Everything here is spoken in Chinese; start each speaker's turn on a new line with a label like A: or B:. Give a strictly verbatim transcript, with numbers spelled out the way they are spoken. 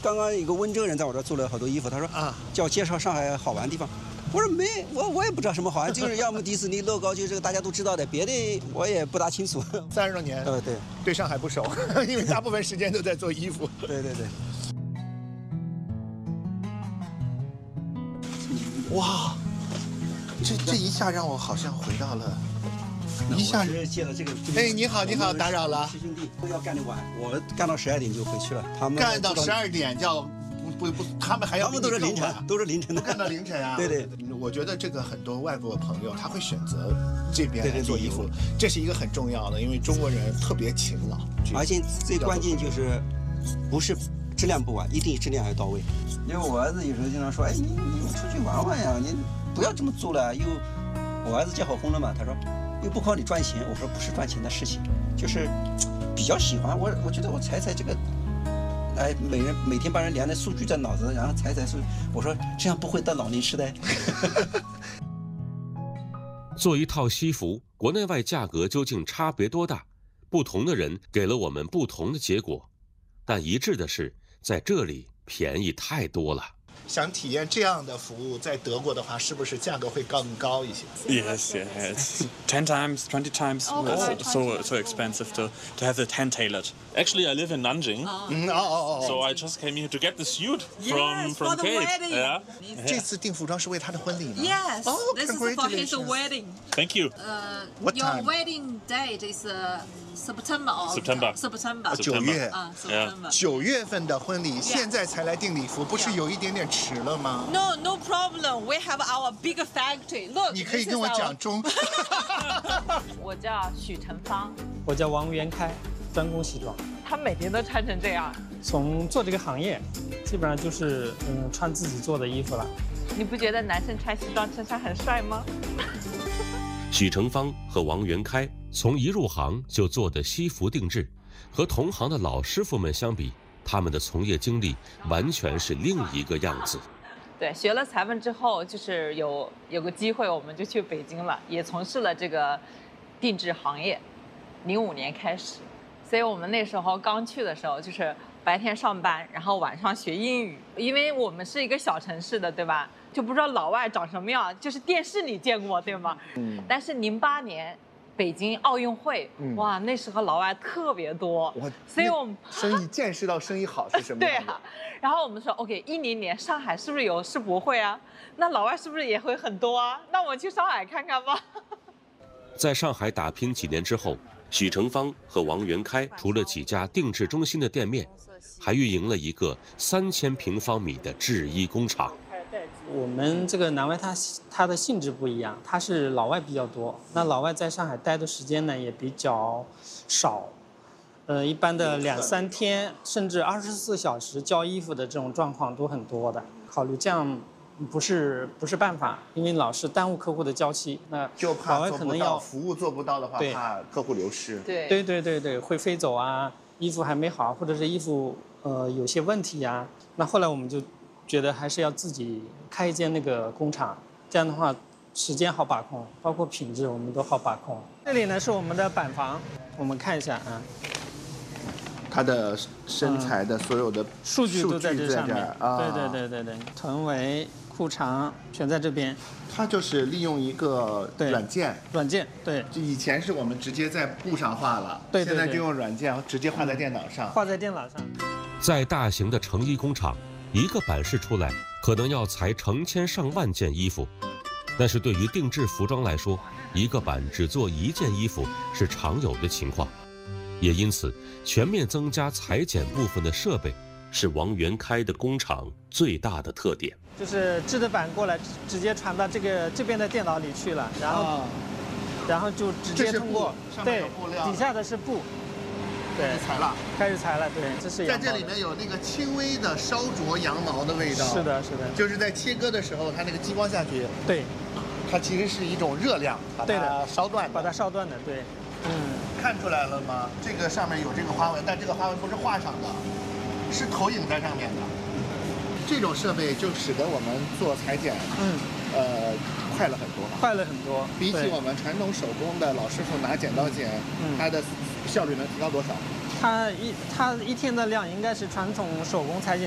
A: 刚刚一个温州人在我这儿做了好多衣服，他说啊，叫我介绍上海好玩的地方。我说没，我我也不知道什么好玩，就是要么迪士尼、乐高，就这个大家都知道的，别的我也不大清楚。
B: 三十多年，
A: 呃，对，
B: 对上海不熟，因为大部分时间都在做衣服。
A: 对对对。
B: 哇，这这一下让我好像回到了。一下
A: 子借了这个。
B: 哎，你好，你好，打扰了。
A: 师兄弟都要干得晚，我干到十二点就回去了。他们
B: 干到十二点叫不不不，他们还要
A: 他们都是凌晨，都是凌晨的，
B: 干到凌晨啊。
A: 对对，
B: 我觉得这个很多外国朋友他会选择这边来做衣服，这是一个很重要的，因为中国人特别勤劳，
A: 而且最关键就是不是质量不完，一定质量要到位。因为我儿子有时候经常说，哎，你你出去玩玩呀，你不要这么做了。又我儿子结好婚了嘛，他说。又不靠你赚钱，我说不是赚钱的事情，就是比较喜欢我。我觉得我踩踩这个，哎，每人每天帮人量的数据在脑子，然后踩踩数据，我说这样不会得老年痴呆。
C: 做一套西服，国内外价格究竟差别多大？不同的人给了我们不同的结果，但一致的是，在这里便宜太多了。
B: 想体验这样的服务，在德国的话，是不是价格会更高一些
D: ？Yes, yes. Ten times, twenty times.
E: Oh,
D: so, so so expensive to to have it hand tailored. Actually, I live in Nanjing,
B: mm, oh, oh, oh.
D: so I just came here to get the suit
E: yes,
D: from from
E: for the
D: Kate.
E: wedding.
D: Yeah.
B: 这次订服装是为他的婚礼吗
E: Yes.
B: Oh,
E: this is for his wedding.
D: Thank you.
E: Uh,
B: What
E: your
B: time?
E: wedding date is uh, September or
D: September.
E: September.
B: 九月
E: 啊 ，September.
B: 九月份的婚礼，现在才来订礼服，不是有一点点迟了吗
E: ？No, no problem. We have our big factory. Look.
B: 你可以跟我讲中。
F: 我叫许成芳，
G: 我叫王元开，专攻西装。
F: 他每天都穿成这样。
G: 从做这个行业，基本上就是嗯穿自己做的衣服了。
F: 你不觉得男生穿西装衬衫很帅吗？
C: 许成芳和王元开从一入行就做的西服定制，和同行的老师傅们相比，他们的从业经历完全是另一个样子。
F: 对，学了裁缝之后，就是有有个机会，我们就去北京了，也从事了这个定制行业。零五年开始，所以我们那时候刚去的时候，就是白天上班，然后晚上学英语。因为我们是一个小城市的，对吧？就不知道老外长什么样，就是电视里见过，对吗？嗯。但是零八年。北京奥运会，嗯、哇，那时候老外特别多，所以我们
B: 生意见识到生意好是什么？
F: 对啊，然后我们说 ，OK， 一零年上海是不是有世博会啊？那老外是不是也会很多啊？那我们去上海看看吧。
C: 在上海打拼几年之后，许成芳和王元开除了几家定制中心的店面，还运营了一个三千平方米的制衣工厂。
G: 我们这个南外它它的性质不一样，它是老外比较多，那老外在上海待的时间呢也比较少，呃，一般的两三天甚至二十四小时交衣服的这种状况都很多的。考虑这样不是不是办法，因为老是耽误客户的交期，那
B: 就怕
G: 老外可能要
B: 服务做不到的话，怕客户流失。
F: 对
G: 对对对对，会飞走啊，衣服还没好，或者是衣服呃有些问题呀、啊。那后来我们就觉得还是要自己开一间那个工厂，这样的话时间好把控，包括品质我们都好把控。这里呢是我们的板房，我们看一下啊，
B: 它的身材的所有的
G: 数据都在这上面。
B: 啊、
G: 对对对对对，臀围、裤长全在这边。
B: 它就是利用一个软件，
G: 软件对。
B: 以前是我们直接在布上画了，
G: 对对对，
B: 现在就用软件直接画在电脑上。
G: 嗯、画在电脑上。
C: 在大型的成衣工厂，一个版式出来可能要裁成千上万件衣服，但是对于定制服装来说，一个版只做一件衣服是常有的情况。也因此，全面增加裁剪部分的设备是王元开的工厂最大的特点。
G: 就是制的版过来直接传到这个这边的电脑里去了，然后、啊、然后就直接通过，对，底下的是布。
B: 开始裁了，
G: 开始裁了，对，这是
B: 在这里面有那个轻微的烧灼羊毛的味道。
G: 是的，是的，
B: 就是在切割的时候，它那个激光下去，
G: 对，
B: 它其实是一种热量，把它烧断，
G: 把它烧断的，对，
B: 嗯，看出来了吗？这个上面有这个花纹，但这个花纹不是画上的，是投影在上面的。这种设备就使得我们做裁剪，嗯，呃，快了很多，
G: 快了很多，
B: 比起我们传统手工的老师傅拿剪刀剪，嗯，它的效率能提高多少？
G: 它一它一天的量应该是传统手工裁剪